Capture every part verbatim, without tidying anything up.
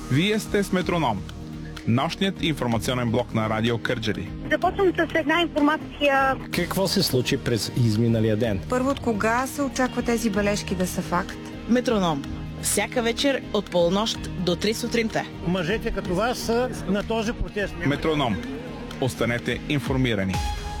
Вие сте с Метроном, нощният информационен блок на Радио Кърджали. Започвам с една информация. Какво се случи през изминалия ден? Първо, от кога се очаква тези бележки да са факт? Метроном. Всяка вечер от полунощ до три сутринта. Мъжете като вас са на този протест. Метроном. Останете информирани.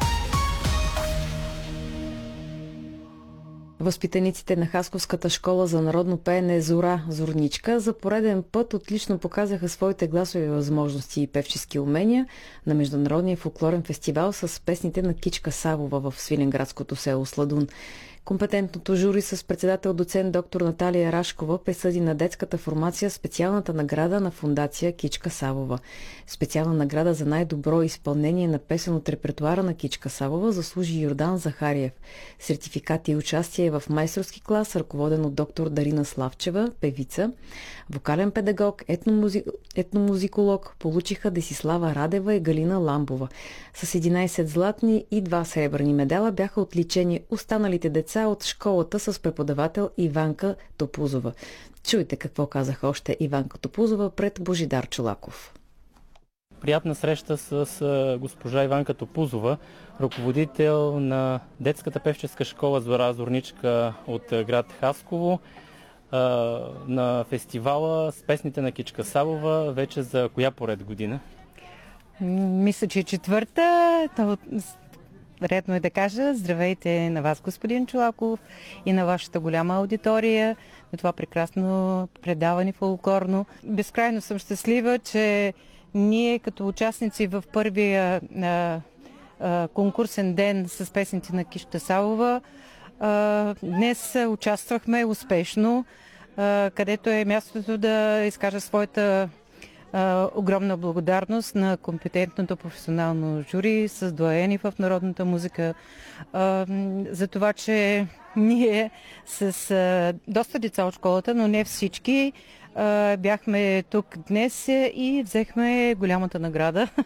Възпитаниците на Хасковската школа за народно пеене Зора Зорничка за пореден път отлично показаха своите гласови възможности и певчески умения на Международния фолклорен фестивал с песните на Кичка Савова в свиленградското село Сладун. Компетентното жури с председател доцент доктор Наталия Рашкова присъди на детската формация специалната награда на фондация Кичка Савова. Специална награда за най-добро изпълнение на песен от репертуара на Кичка Савова заслужи Йордан Захариев. Сертификати и участие в майсторски клас, ръководен от доктор Дарина Славчева, певица, вокален педагог, етномузи... етномузиколог, получиха Десислава Радева и Галина Ламбова. С единайсет златни и два сребърни медала бяха отличени останалите деца от школата с преподавател Иванка Топузова. Чуйте какво казаха още Иванка Топузова пред Божидар Чолаков. Приятна среща с госпожа Иванка Топузова, ръководител на детската певческа школа Зора Зорничка от град Хасково, на фестивала с песните на Кичка Савова вече за коя поред година? Мисля, че е четвърта. Редно е да кажа здравейте на вас, господин Чолаков, и на вашата голяма аудитория, на това прекрасно предаване фолклорно. Безкрайно съм щастлива, че ние като участници в първия а, а, конкурсен ден с песните на Кичка Савова а, днес участвахме успешно, а, където е мястото да изкажа своята Uh, огромна благодарност на компетентното професионално жури с доайени в народната музика uh, за това, че ние с uh, доста деца от школата, но не всички, uh, бяхме тук днес и взехме голямата награда